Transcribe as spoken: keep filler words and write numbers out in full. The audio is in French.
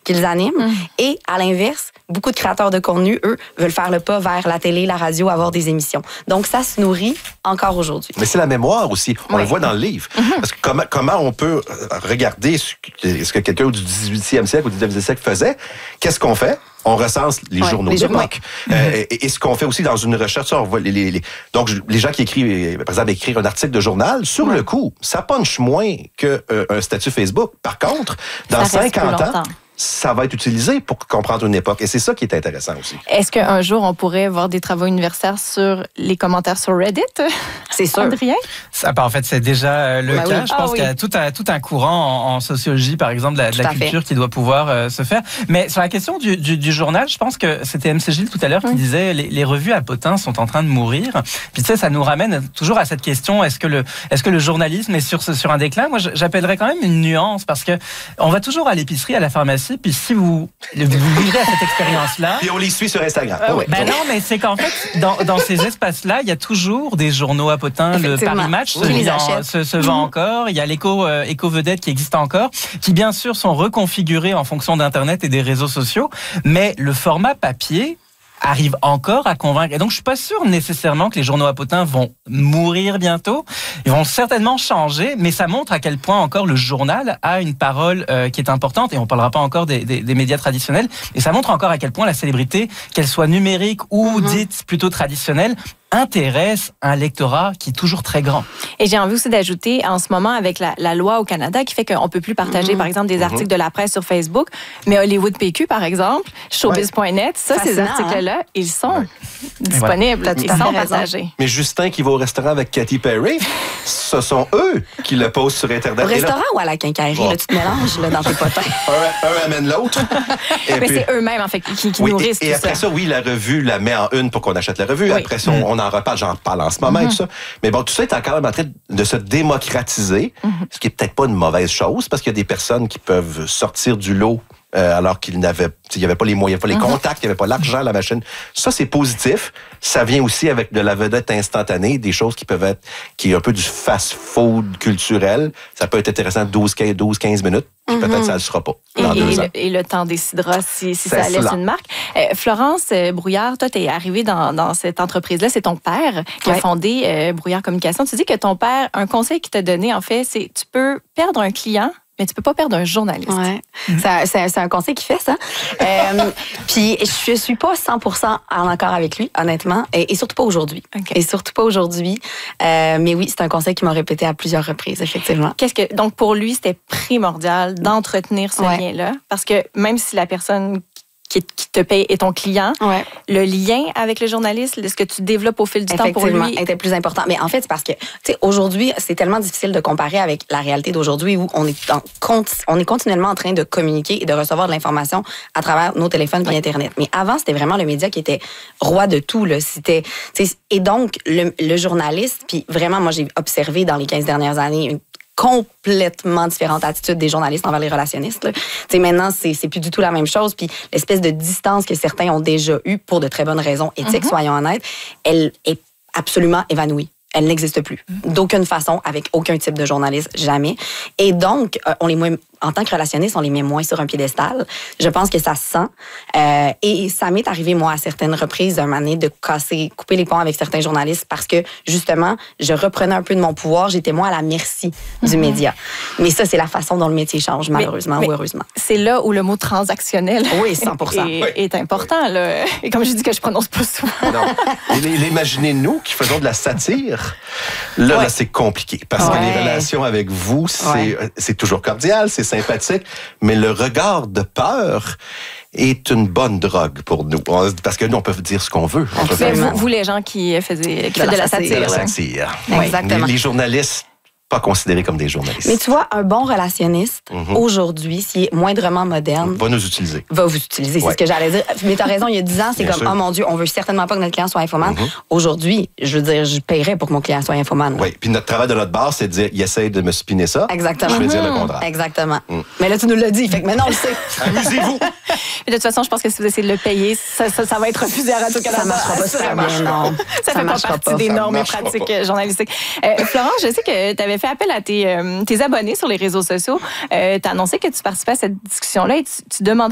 qu'ils animent. Mm. Et à l'inverse, beaucoup de créateurs de contenu, eux, veulent faire le pas vers la télé, la radio, avoir des émissions. Donc, ça se nourrit encore aujourd'hui. Mais c'est la mémoire aussi. On oui. le voit dans le livre. Mm-hmm. Parce que comment, comment on peut regarder ce que, ce que quelqu'un du dix-huitième siècle ou du dix-neuvième siècle faisait? Qu'est-ce qu'on fait? On recense les ouais, journaux d'époque. Euh, et, et ce qu'on fait aussi dans une recherche, on voit les, les, les, donc les gens qui écrivent, par exemple, écrire un article de journal, sur ouais. le coup, ça punch moins qu'un euh, statut Facebook. Par contre, dans cinquante ans, ça va être utilisé pour comprendre une époque. Et c'est ça qui est intéressant aussi. Est-ce qu'un jour, on pourrait voir des travaux universitaires sur les commentaires sur Reddit? C'est sûr. Adrien? Ça, en fait, c'est déjà le bah cas. Oui. Je pense ah, qu'il y a oui. tout un, tout un courant en, en sociologie, par exemple, de la, de la culture fait. qui doit pouvoir euh, se faire. Mais sur la question du, du, du journal, je pense que c'était M C Gilles tout à l'heure qui oui. disait les, les revues à potins sont en train de mourir. Puis tu sais, ça nous ramène toujours à cette question, est-ce que le, est-ce que le journalisme est sur, sur un déclin? Moi, j'appellerais quand même une nuance parce que on va toujours à l'épicerie, à la pharmacie, puis si vous, vous vivrez à cette expérience-là... Puis on les suit sur Instagram. Euh, ouais. Ben non, mais c'est qu'en fait, dans, dans ces espaces-là, il y a toujours des journaux à potins. Le Paris Match oui, se, en, se, se vend mmh. encore. Il y a l'éco, euh, éco-vedette qui existe encore, qui bien sûr sont reconfigurés en fonction d'Internet et des réseaux sociaux. Mais le format papier arrive encore à convaincre. Et donc, je suis pas sûr nécessairement que les journaux à potins vont mourir bientôt. Ils vont certainement changer, mais ça montre à quel point encore le journal a une parole euh, qui est importante. Et on parlera pas encore des, des, des médias traditionnels. Et ça montre encore à quel point la célébrité, qu'elle soit numérique ou mm-hmm. dite plutôt traditionnelle, intéresse un lectorat qui est toujours très grand. Et j'ai envie aussi d'ajouter, en ce moment, avec la, la loi au Canada qui fait qu'on ne peut plus partager, mmh. par exemple, des articles mmh. de la presse sur Facebook, mais Hollywood P Q, par exemple, showbiz point net, ça, Fascinant, ces articles-là, hein? ils sont ouais. disponibles, voilà. ils sont partagés. Mais Justin qui va au restaurant avec Katy Perry, ce sont eux qui le posent sur Internet. Au restaurant là, ou à la quincaillerie, bon. là, tu te mélanges là, dans tes potins. un, un amène l'autre. mais puis, c'est eux-mêmes, en fait, qui, qui oui, nourrissent et, tout et après ça. ça, oui, la revue la met en une pour qu'on achète la revue. Oui. Après ça, on, on en reparle, j'en parle en ce moment mm-hmm. et tout ça. Mais bon, tout ça est encore en train de se démocratiser, mm-hmm. ce qui est peut-être pas une mauvaise chose, parce qu'il y a des personnes qui peuvent sortir du lot euh, alors qu'ils n'avaient, il n'y avait pas les moyens, pas les mm-hmm. contacts, il n'y avait pas l'argent, la machine. Ça, c'est positif. Ça vient aussi avec de la vedette instantanée, des choses qui peuvent être, qui est un peu du fast-food culturel. Ça peut être intéressant douze quinze minutes. Puis mm-hmm. peut-être que ça ne le sera pas dans et, deux et ans. Le, et le temps décidera si, si ça laisse cela. Une marque. Euh, Florence euh, Brouillard, toi, tu es arrivée dans, dans cette entreprise-là. C'est ton père qui ouais. a fondé euh, Brouillard Communication. Tu dis que ton père, un conseil qu'il t'a donné, en fait, c'est tu peux perdre un client, mais tu peux pas perdre un journaliste. Ouais. Mm-hmm. C'est, c'est, c'est un conseil qui fait ça. euh, puis je suis pas cent pour cent en accord avec lui, honnêtement, et, et surtout pas aujourd'hui. Okay. Et surtout pas aujourd'hui. Euh, mais oui, c'est un conseil qu'il m'a répété à plusieurs reprises, effectivement. Qu'est-ce que donc pour lui, c'était primordial d'entretenir ce ouais. lien-là, parce que même si la personne qui te paye est ton client, ouais. le lien avec le journaliste, ce que tu développes au fil du temps pour lui était plus important. Mais en fait, c'est parce que, tu sais, aujourd'hui, c'est tellement difficile de comparer avec la réalité d'aujourd'hui où on est, en, on est continuellement en train de communiquer et de recevoir de l'information à travers nos téléphones et Internet. Mais avant, c'était vraiment le média qui était roi de tout, là. C'était, et donc, le, le journaliste, puis vraiment, moi, j'ai observé dans les quinze dernières années une complètement différente attitude des journalistes envers les relationnistes. Là. Maintenant, c'est, c'est plus du tout la même chose. Puis l'espèce de distance que certains ont déjà eue pour de très bonnes raisons éthiques, mm-hmm. soyons honnêtes, elle est absolument évanouie. Elle n'existe plus. Mm-hmm. D'aucune façon, avec aucun type de journaliste, jamais. Et donc, euh, on les met, en tant que relationniste, on les met moins sur un piédestal. Je pense que ça se sent. Euh, et ça m'est arrivé, moi, à certaines reprises, d'un moment donné, de casser, couper les ponts avec certains journalistes parce que, justement, je reprenais un peu de mon pouvoir. J'étais moins à la merci mm-hmm. du média. Mais ça, c'est la façon dont le métier change, malheureusement mais, mais ou heureusement. C'est là où le mot transactionnel oui, cent pour cent. est, oui. est important. Là. Et comme je dis que je prononce pas souvent. Non. Imaginez-nous qui faisons de la satire. Là, ouais. là, c'est compliqué. Parce ouais. que les relations avec vous, c'est, ouais. c'est toujours cordial, c'est sympathique, mais le regard de peur est une bonne drogue pour nous. Parce que nous, on peut dire ce qu'on veut. On peut mais vous, vous, les gens qui faisaient qui de, de la satire. De la satire. Oui. Exactement. Les, les journalistes, pas considérés comme des journalistes. Mais tu vois, un bon relationniste, mm-hmm. aujourd'hui, s'il est moindrement moderne... Va nous utiliser. Va vous utiliser, c'est ouais. ce que j'allais dire. Mais tu as raison, il y a dix ans, c'est Bien comme, sûr. oh mon Dieu, on veut certainement pas que notre client soit infomane. Mm-hmm. Aujourd'hui, je veux dire, je paierais pour que mon client soit infomane. Oui, puis notre travail de notre bar, c'est de dire, il essaye de me spinner ça. Exactement. Je vais dire le contraire. Exactement. Mm. Mais là, tu nous l'as dit, fait que maintenant, on le sait. Amusez-vous. Mais de toute façon, je pense que si vous essayez de le payer, ça, ça, ça va être refusé à Radio-Canada. Ça marchera pas super bien, non. Ça, ça fait pas partie pas. des normes et pratiques pas. journalistiques. Euh, Florence, je sais que tu avais fait appel à tes, euh, tes abonnés sur les réseaux sociaux. Euh, tu as annoncé que tu participais à cette discussion-là et tu, tu demandais